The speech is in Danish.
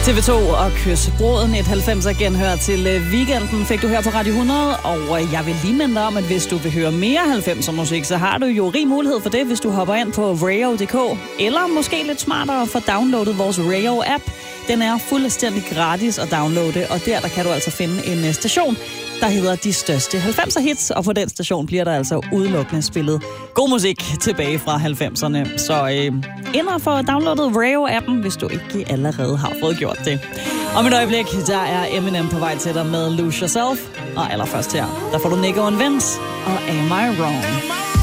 TV2 og Kys Bruden, et 90'er genhør til weekenden, fik du her på Radio 100. Og jeg vil lige minde dig om, at hvis du vil høre mere 90'er musik, så har du jo rig mulighed for det, hvis du hopper ind på Rayo.dk. Eller måske lidt smartere for downloadet vores Rayo-app. Den er fuldstændig gratis at downloade, og der kan du altså finde en station, der hedder De Største 90'er Hits. Og på den station bliver der altså udelukkende spillet god musik tilbage fra 90'erne. Så ind og få downloadet Rayo-appen, hvis du ikke allerede har fået gjort det. Om et øjeblik, der er Eminem på vej til dig med Lose Yourself. Og allerførst her, der får du Nico and Vince og Am I Wrong?